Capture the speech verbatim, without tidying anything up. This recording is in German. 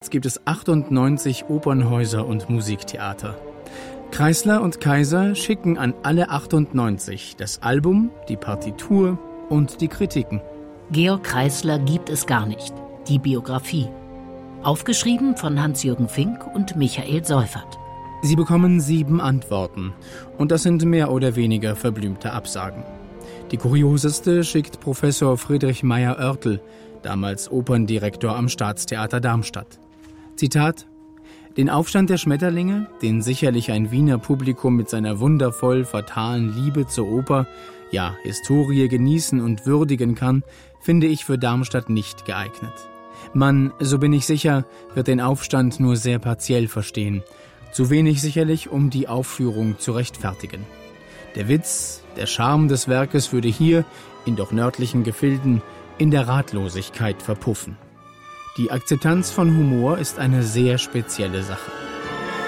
Darmstadt gibt es achtundneunzig Opernhäuser und Musiktheater. Kreisler und Kaiser schicken an alle achtundneunzig das Album, die Partitur und die Kritiken. Georg Kreisler gibt es gar nicht. Die Biografie. Aufgeschrieben von Hans-Jürgen Fink und Michael Seufert. Sie bekommen sieben Antworten. Und das sind mehr oder weniger verblümte Absagen. Die kurioseste schickt Professor Friedrich Meyer-Oertel, damals Operndirektor am Staatstheater Darmstadt. Zitat: Den Aufstand der Schmetterlinge, den sicherlich ein Wiener Publikum mit seiner wundervoll fatalen Liebe zur Oper, ja, Historie genießen und würdigen kann, finde ich für Darmstadt nicht geeignet. Man, so bin ich sicher, wird den Aufstand nur sehr partiell verstehen. Zu wenig sicherlich, um die Aufführung zu rechtfertigen. Der Witz, der Charme des Werkes würde hier, in doch nördlichen Gefilden, in der Ratlosigkeit verpuffen. Die Akzeptanz von Humor ist eine sehr spezielle Sache.